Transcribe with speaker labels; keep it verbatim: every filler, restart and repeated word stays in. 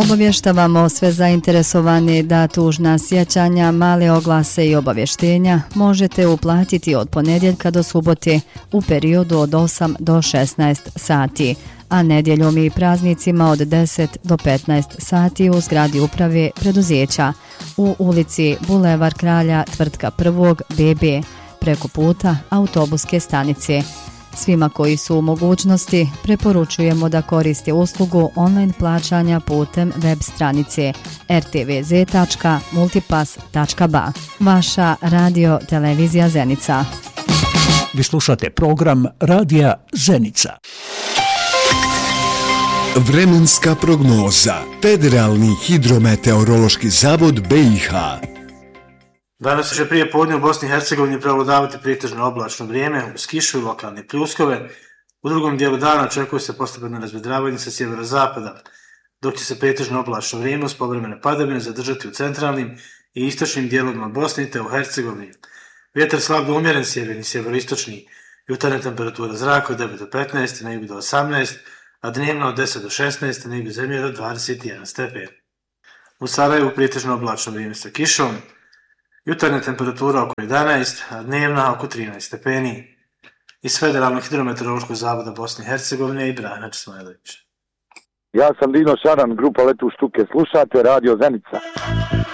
Speaker 1: Obavještavamo sve zainteresovane da tužna sjećanja, male oglase i obavještenja možete uplatiti od ponedjeljka do subote u periodu od osam do šesnaest sati, a nedjeljom i praznicima od deset do petnaest sati u zgradi uprave preduzeća u ulici Bulevar Kralja Tvrtka prvog B B preko puta autobuske stanice. Svima koji su u mogućnosti preporučujemo da koriste uslugu online plaćanja putem web stranice er te ve ze tačka multipass tačka ba. Vaša radio televizija Zenica.
Speaker 2: Vi slušate program Radija Zenica.
Speaker 3: Vremenska prognoza. Federalni hidrometeorološki zavod be i ha.
Speaker 4: Danas će prije podne u Bosni i Hercegovini prevladavati pretežno oblačno vrijeme uz kišu i lokalne pljuskove. U drugom dijelu dana očekuje se postepeno razvedravanje sa sjeverozapada, dok će se pretežno oblačno vrijeme uz povremene padavine zadržati u centralnim i istočnim dijelovima Bosne te u Hercegovini. Vjetar slab do umjeren sjeverni, sjeveroistočni, jutarnja temperatura zraka od devet do petnaest, na jugu do osamnaest, a dnevno od deset do šesnaest, na jugu zemlje do dvadeset jedan stepen. U Sarajevu pretežno oblačno vrijeme sa kišom, jutarnja temperatura oko jedanaest, a dnevna oko trinaest stepeni. Iz Federalnog hidrometeorološkog zavoda Bosne i Hercegovine i Brana Čismajlović.
Speaker 5: Ja sam Dino Šaran, grupa Letu štuke. Slušate Radio Zenica.